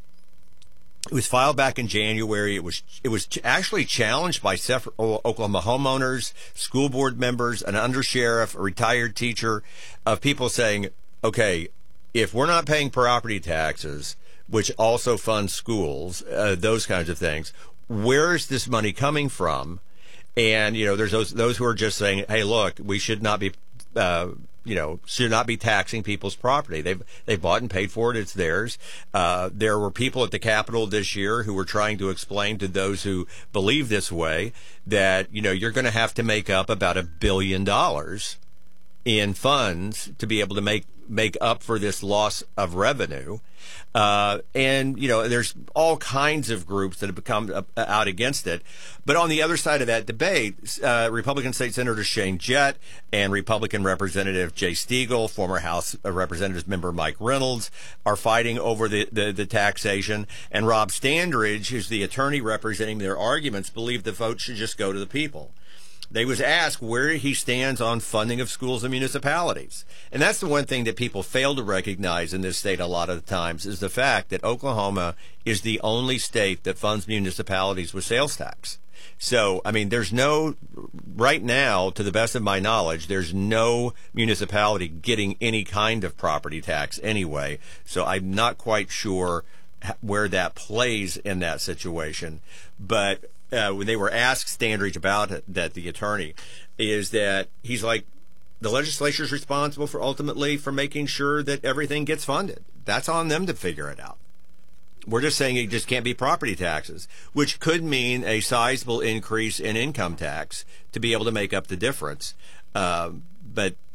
It was filed back in January. It was it was actually challenged by several Oklahoma homeowners, school board members, an undersheriff, a retired teacher, of people saying, okay, if we're not paying property taxes, which also funds schools, uh, those kinds of things, where is this money coming from? And, you know, there's those those who are just saying, hey, look, we should not be uh, you know, should not be taxing people's property. They've they've bought and paid for it. It's theirs. Uh, there were people at the Capitol this year who were trying to explain to those who believe this way that, you know, you're going to have to make up about a billion dollars in funds to be able to make make up for this loss of revenue. Uh, and, you know, there's all kinds of groups that have become uh, out against it. But on the other side of that debate, uh, Republican State Senator Shane Jett and Republican Representative Jay Stegall, former House Representatives member Mike Reynolds, are fighting over the, the, the taxation. And Rob Standridge, who's the attorney representing their arguments, believe the vote should just go to the people. They was asked where he stands on funding of schools and municipalities. And that's the one thing that people fail to recognize in this state a lot of the times, is the fact that Oklahoma is the only state that funds municipalities with sales tax. So, I mean, there's no, right now, to the best of my knowledge, there's no municipality getting any kind of property tax anyway. So I'm not quite sure where that plays in that situation. But Uh, when they were asked Standridge about it, that the attorney, is that he's like, the legislature is responsible for ultimately for making sure that everything gets funded. That's on them to figure it out. We're just saying it just can't be property taxes, which could mean a sizable increase in income tax to be able to make up the difference. Um, but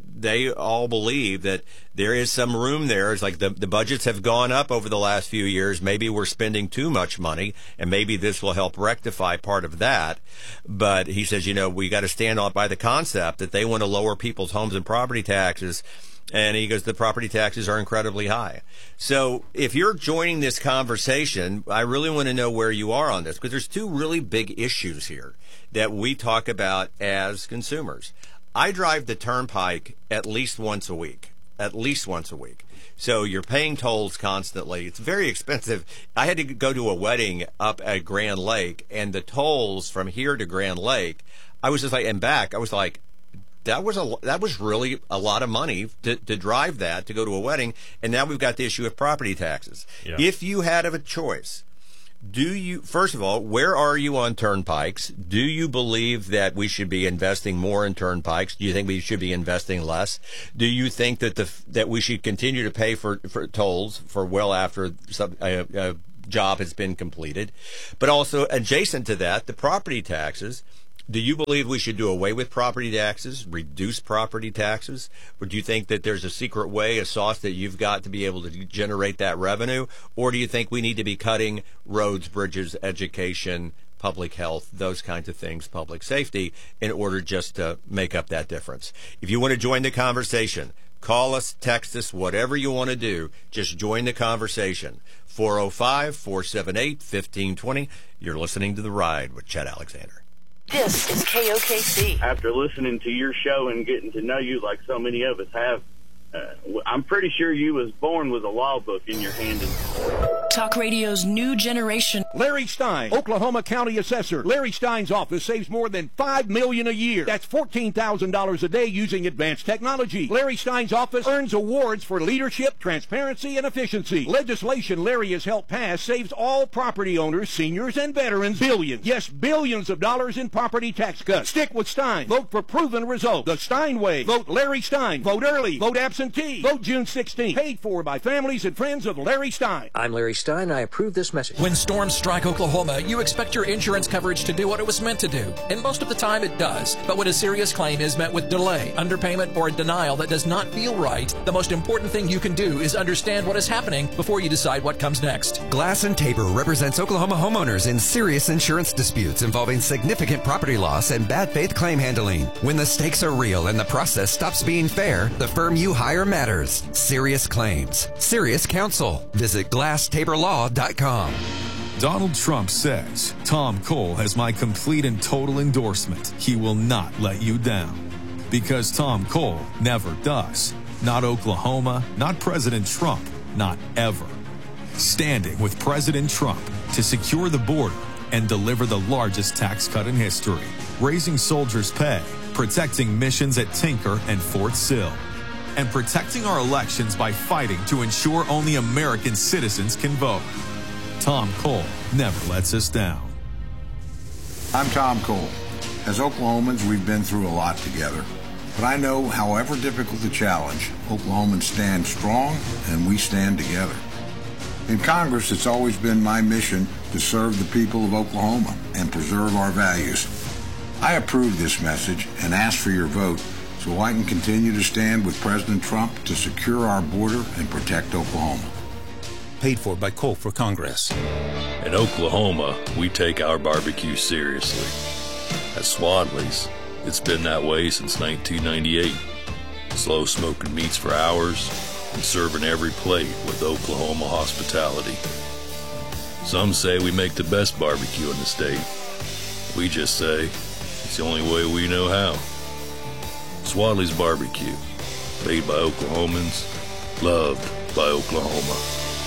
they all believe that there is some room there. It's like the, the budgets have gone up over the last few years. Maybe we're spending too much money, and maybe this will help rectify part of that. But he says, you know, we got to stand on by the concept that they want to lower people's homes and property taxes. And he goes, the property taxes are incredibly high. So if you're joining this conversation, I really want to know where you are on this, because there's two really big issues here that we talk about as consumers. I drive the turnpike at least once a week, at least once a week. So you're paying tolls constantly. It's very expensive. I had to go to a wedding up at Grand Lake, and the tolls from here to Grand Lake, I was just like, and back, I was like, That was a that was really a lot of money to, to drive that, to go to a wedding, and now we've got the issue of property taxes. Yeah. If you had a choice, do you, first of all, where are you on turnpikes? Do you believe that we should be investing more in turnpikes? Do you think we should be investing less? Do you think that the that we should continue to pay for, for tolls for well after some, a, a job has been completed? But also adjacent to that, the property taxes. Do you believe we should do away with property taxes, reduce property taxes? Or do you think that there's a secret way, a sauce that you've got to be able to generate that revenue? Or do you think we need to be cutting roads, bridges, education, public health, those kinds of things, public safety, in order just to make up that difference? If you want to join the conversation, call us, text us, whatever you want to do. Just join the conversation. four oh five, four seven eight, one five two zero. You're listening to The Ride with Chad Alexander. This is K O K C. After listening to your show and getting to know you like so many of us have, uh, I'm pretty sure you was born with a law book in your hand. Talk Radio's new generation. Larry Stein, Oklahoma County Assessor. Larry Stein's office saves more than five million dollars a year. That's fourteen thousand dollars a day using advanced technology. Larry Stein's office earns awards for leadership, transparency, and efficiency. Legislation Larry has helped pass saves all property owners, seniors, and veterans billions, yes, billions of dollars in property tax cuts. Stick with Stein. Vote for proven results. The Stein way. Vote Larry Stein. Vote early. Vote absentee. Vote June sixteenth. Paid for by families and friends of Larry Stein. I'm Larry Stein. I approve this message. When storms strike Oklahoma, you expect your insurance coverage to do what it was meant to do. And most of the time it does. But when a serious claim is met with delay, underpayment, or a denial that does not feel right, the most important thing you can do is understand what is happening before you decide what comes next. Glass and Tabor represents Oklahoma homeowners in serious insurance disputes involving significant property loss and bad faith claim handling. When the stakes are real and the process stops being fair, the firm you hire matters. Serious claims. Serious counsel. Visit glass tabor law dot com. Donald Trump says, Tom Cole has my complete and total endorsement. He will not let you down. Because Tom Cole never does. Not Oklahoma, not President Trump, not ever. Standing with President Trump to secure the border and deliver the largest tax cut in history. Raising soldiers' pay, protecting missions at Tinker and Fort Sill. And protecting our elections by fighting to ensure only American citizens can vote. Tom Cole never lets us down. I'm Tom Cole. As Oklahomans, we've been through a lot together. But I know, however difficult the challenge, Oklahomans stand strong and we stand together. In Congress, it's always been my mission to serve the people of Oklahoma and preserve our values. I approve this message and ask for your vote so I can continue to stand with President Trump to secure our border and protect Oklahoma. Paid for by Cole for Congress. In Oklahoma, we take our barbecue seriously. At Swadley's, it's been that way since nineteen ninety-eight. Slow smoking meats for hours and serving every plate with Oklahoma hospitality. Some say we make the best barbecue in the state. We just say it's the only way we know how. Swadley's Barbecue, made by Oklahomans, loved by Oklahoma.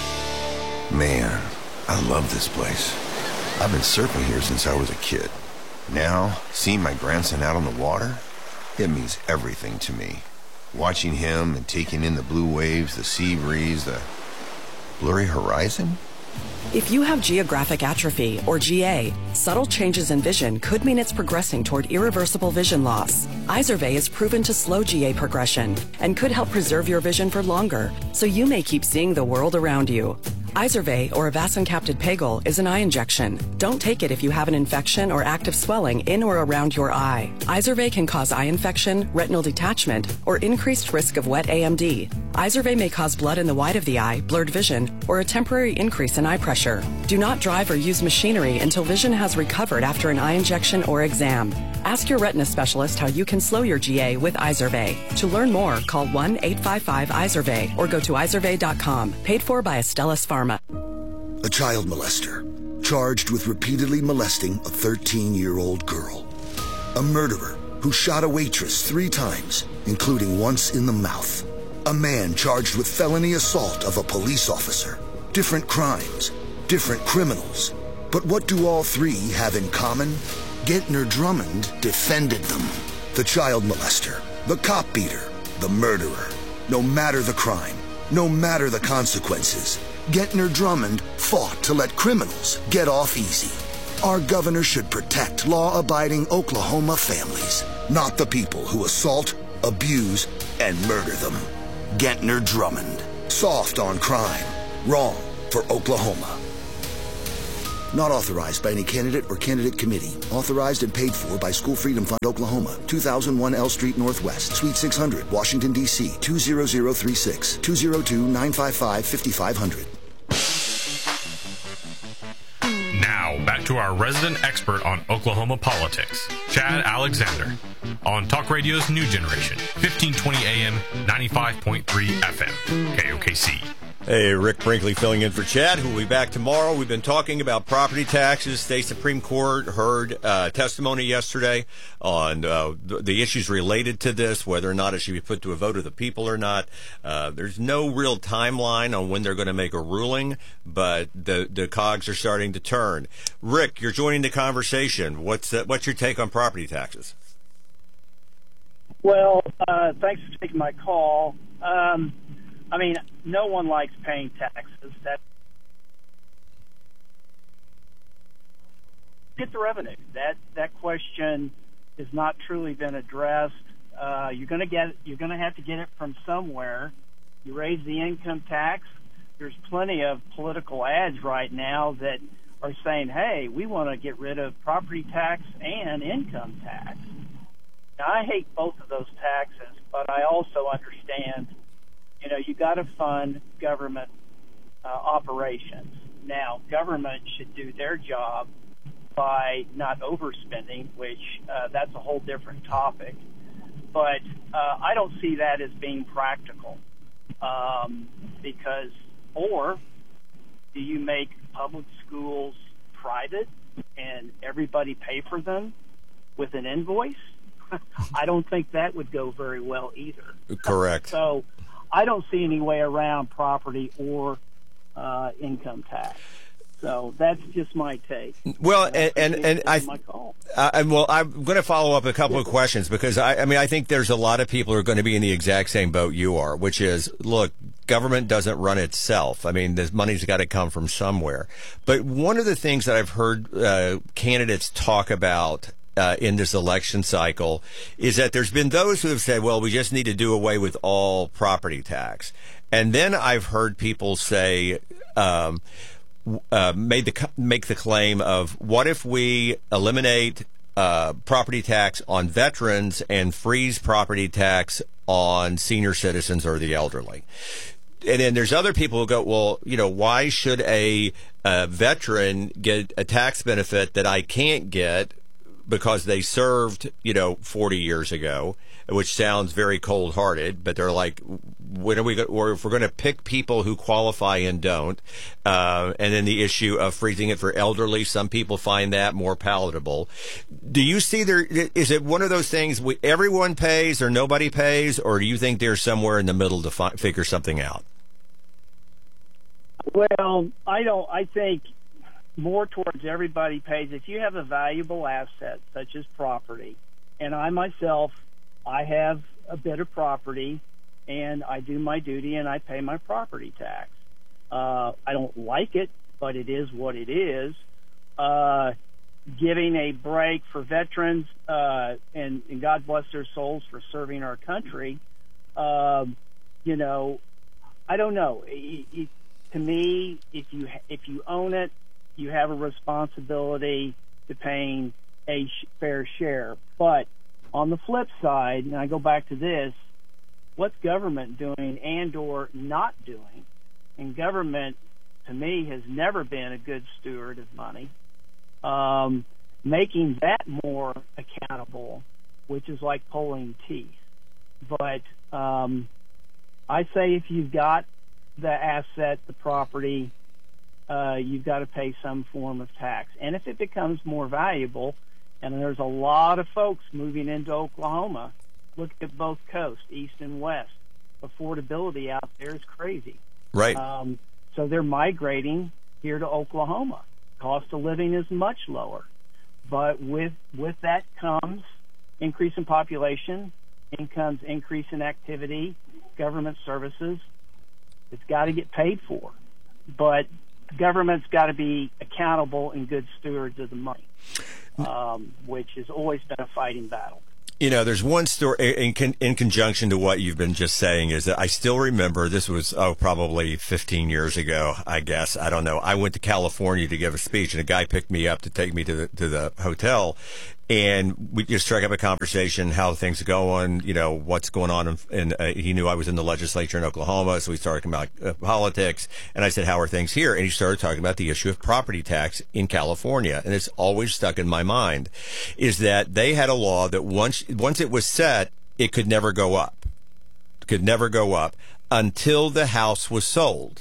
Man, I love this place. I've been surfing here since I was a kid. Now, seeing my grandson out on the water, it means everything to me. Watching him and taking in the blue waves, the sea breeze, the blurry horizon. If you have geographic atrophy, or G A, subtle changes in vision could mean it's progressing toward irreversible vision loss. Izervay is proven to slow G A progression and could help preserve your vision for longer, so you may keep seeing the world around you. Izervay, or avacincaptad pegol, is an eye injection. Don't take it if you have an infection or active swelling in or around your eye. Izervay can cause eye infection, retinal detachment, or increased risk of wet A M D. Izervay may cause blood in the white of the eye, blurred vision, or a temporary increase in eye pressure. Do not drive or use machinery until vision has recovered after an eye injection or exam. Ask your retina specialist how you can slow your G A with Izervay. To learn more, call one eight five five Izervay or go to izervay dot com. Paid for by Astellas Pharma. A child molester, charged with repeatedly molesting a thirteen-year-old girl. A murderer who shot a waitress three times, including once in the mouth. A man charged with felony assault of a police officer. Different crimes, different criminals. But what do all three have in common? Gentner Drummond defended them. The child molester, the cop beater, the murderer. No matter the crime, no matter the consequences, Gentner Drummond fought to let criminals get off easy. Our governor should protect law-abiding Oklahoma families, not the people who assault, abuse, and murder them. Gentner Drummond. Soft on crime. Wrong for Oklahoma. Not authorized by any candidate or candidate committee. Authorized and paid for by School Freedom Fund, Oklahoma. two thousand one L Street Northwest, Suite six hundred, Washington, D C two zero zero three six, two zero two, nine five five, five five zero zero. Now, back to our resident expert on Oklahoma politics, Chad Alexander, on Talk Radio's New Generation, fifteen twenty A M, ninety-five point three F M, K O K C. Hey, Rick Brinkley filling in for Chad, who will be back tomorrow. We've been talking about property taxes. State Supreme Court heard uh, testimony yesterday on uh, the, the issues related to this, whether or not it should be put to a vote of the people or not. Uh, there's no real timeline on when they're going to make a ruling, but the, the cogs are starting to turn. Rick, you're joining the conversation. What's uh, what's your take on property taxes? Well, uh, thanks for taking my call. Um, I mean, no one likes paying taxes. That get the revenue. That that question has not truly been addressed. Uh, you're going to get you're going to have to get it from somewhere. You raise the income tax. There's plenty of political ads right now that are saying, "Hey, we want to get rid of property tax and income tax." Now, I hate both of those taxes, but I also understand. You know, you got to fund government uh, operations. Now, government should do their job by not overspending, which uh, that's a whole different topic. But uh, I don't see that as being practical um, because, or do you make public schools private and everybody pay for them with an invoice? I don't think that would go very well either. Correct. So I don't see any way around property or uh, income tax. So that's just my take. Well, and and, and I, uh, and well, I'm going to follow up a couple of questions because I, I mean, I think there's a lot of people who are going to be in the exact same boat you are, which is, look, government doesn't run itself. I mean, this money's got to come from somewhere. But one of the things that I've heard uh, candidates talk about Uh, in this election cycle is that there's been those who have said, well, we just need to do away with all property tax. And then I've heard people say, um, uh, made the, make the claim of what if we eliminate uh, property tax on veterans and freeze property tax on senior citizens or the elderly? And then there's other people who go, well, you know, why should a, a veteran get a tax benefit that I can't get because they served, you know, forty years ago, which sounds very cold-hearted, but they're like, when are we going, or if we're going to pick people who qualify and don't, uh, and then the issue of freezing it for elderly, some people find that more palatable. Do you see there, is it one of those things we, everyone pays or nobody pays, or do you think there's somewhere in the middle to fi- figure something out? Well, I don't, I think more towards everybody pays. If you have a valuable asset such as property, and I myself, I have a bit of property, and I do my duty and I pay my property tax. Uh, I don't like it, but it is what it is. Uh, giving a break for veterans, uh, and, and God bless their souls for serving our country, uh, you know, I don't know. It, it, to me, if you if you own it, you have a responsibility to paying a sh- fair share. But on the flip side, and I go back to this, what's government doing and or not doing? And government, to me, has never been a good steward of money. Um, making that more accountable, which is like pulling teeth. But um, I say if you've got the asset, the property, uh, you've got to pay some form of tax. And if it becomes more valuable, and there's a lot of folks moving into Oklahoma, look at both coasts, east and west. Affordability out there is crazy. Right. Um, so they're migrating here to Oklahoma. Cost of living is much lower. But with with that comes increase in population, incomes, increase in activity, government services. It's got to get paid for. But government's got to be accountable and good stewards of the money, um, which has always been a fighting battle. You know, there's one story in, con- in conjunction to what you've been just saying is that I still remember this was, oh, probably fifteen years ago, I guess. I don't know. I went to California to give a speech, and a guy picked me up to take me to the, to the hotel. And we just struck up a conversation, how things are going, you know, what's going on. And, and uh, he knew I was in the legislature in Oklahoma, so we started talking about uh, politics. And I said, how are things here? And he started talking about the issue of property tax in California. And it's always stuck in my mind, is that they had a law that once once it was set, it could never go up. It could never go up until the house was sold.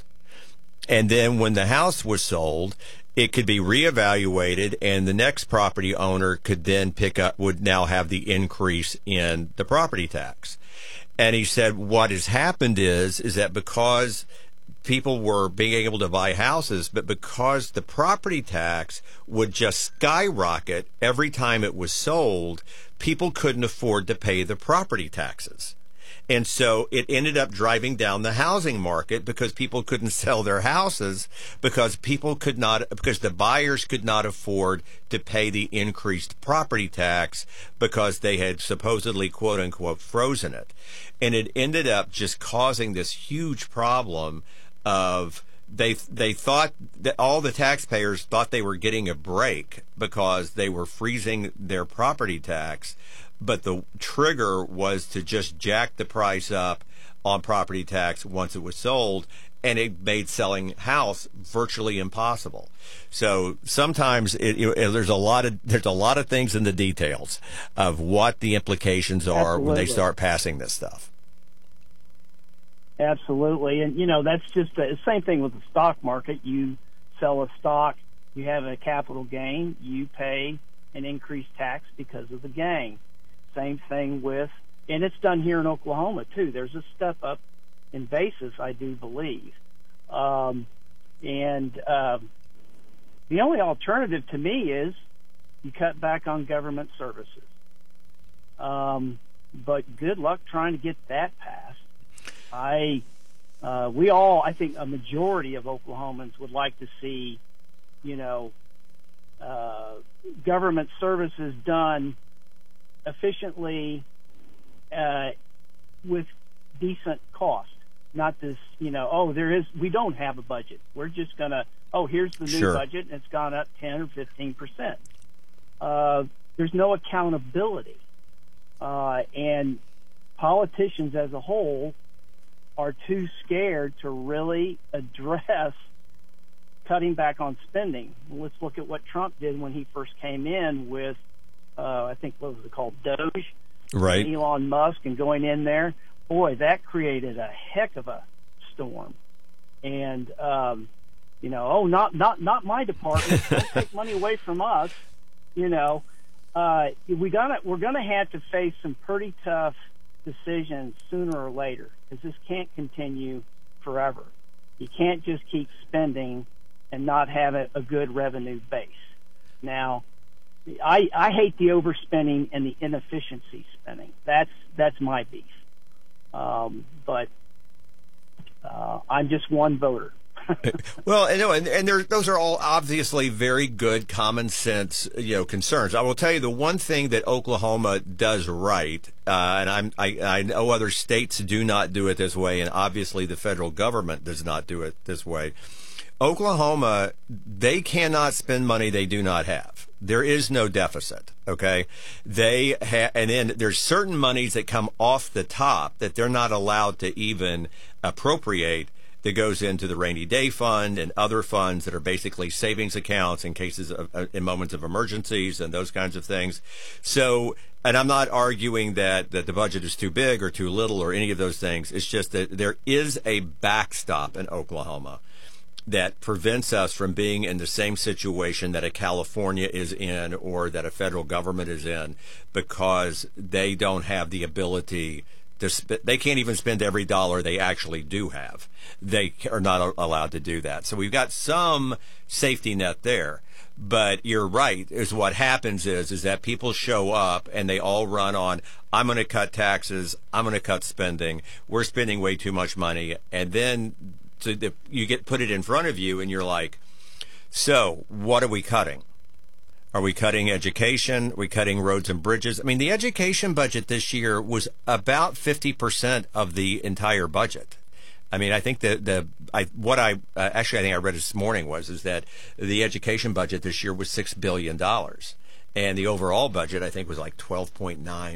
And then when the house was sold, it could be reevaluated, and the next property owner could then pick up, would now have the increase in the property tax. And he said what has happened is, is that because people were being able to buy houses, but because the property tax would just skyrocket every time it was sold, people couldn't afford to pay the property taxes. And so it ended up driving down the housing market because people couldn't sell their houses because people could not, because the buyers could not afford to pay the increased property tax because they had supposedly, quote unquote, frozen it. And it ended up just causing this huge problem of they they thought that all the taxpayers thought they were getting a break because they were freezing their property tax. But the trigger was to just jack the price up on property tax once it was sold, and it made selling house virtually impossible. So sometimes it, it, there's a lot of there's a lot of things in the details of what the implications are Absolutely. When they start passing this stuff. Absolutely, and you know that's just the same thing with the stock market. You sell a stock, you have a capital gain, you pay an increased tax because of the gain. Same thing with, and it's done here in Oklahoma too. There's a step up in basis, I do believe. Um, and um, the only alternative to me is you cut back on government services. Um, but good luck trying to get that passed. I, uh, we all, I think a majority of Oklahomans would like to see, you know, uh, government services done efficiently, uh, with decent cost, not this, you know, oh, there is, we don't have a budget. We're just going to, oh, here's the new sure. budget, and it's gone up ten or fifteen percent. Uh, there's no accountability. Uh, and politicians as a whole are too scared to really address cutting back on spending. Let's look at what Trump did when he first came in with, Uh, I think, what was it called, Doge? Right. And Elon Musk, and going in there. Boy, that created a heck of a storm. And, um, you know, oh, not not not my department. Don't take money away from us. You know, uh, we gotta, we're going to have to face some pretty tough decisions sooner or later, because this can't continue forever. You can't just keep spending and not have a, a good revenue base. Now, I, I hate the overspending and the inefficiency spending. That's that's my beef. Um, but uh, I'm just one voter. Well, and, and, and there, those are all obviously very good common sense, you know, concerns. I will tell you the one thing that Oklahoma does right, uh, and I'm, I, I know other states do not do it this way, and obviously the federal government does not do it this way. Oklahoma, they cannot spend money they do not have. There is no deficit, okay? They ha- and then there's certain monies that come off the top that they're not allowed to even appropriate that goes into the rainy day fund and other funds that are basically savings accounts in cases of, uh, in moments of emergencies and those kinds of things. So, and I'm not arguing that, that the budget is too big or too little or any of those things. It's just that there is a backstop in Oklahoma that prevents us from being in the same situation that a California is in or that a federal government is in, because they don't have the ability to sp- they can't even spend every dollar they actually do have. They are not allowed to do that. So we've got some safety net there. But you're right, is what happens is is that people show up and they all run on, I'm going to cut taxes, I'm going to cut spending, we're spending way too much money, and then so the, you get put it in front of you and you're like, so what are we cutting? Are we cutting education? Are we cutting roads and bridges? I mean, the education budget this year was about fifty percent of the entire budget. I mean, I think the the I what I uh, actually I think I read this morning was is that the education budget this year was six billion dollars, and the overall budget I think was like twelve point nine.